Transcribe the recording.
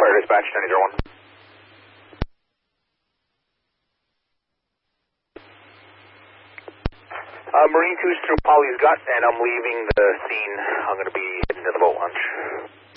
Fire dispatch, 9001. Marine 2's through Polly's Gut, and I'm leaving the scene. I'm going to be heading to the boat launch.